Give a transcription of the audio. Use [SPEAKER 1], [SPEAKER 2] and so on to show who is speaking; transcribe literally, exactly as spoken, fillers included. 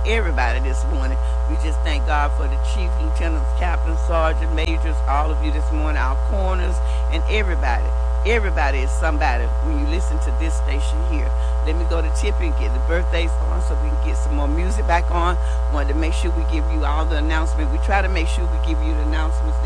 [SPEAKER 1] everybody this morning. We just thank God for the chief, lieutenants, captains, sergeant, majors, all of you this morning, our corners, and everybody. Everybody is somebody when you listen to this station here. Let me go to Tippy and get the birthdays on so we can get some more music back on. Wanted to make sure we give you all the announcements. We try to make sure we give you the announcements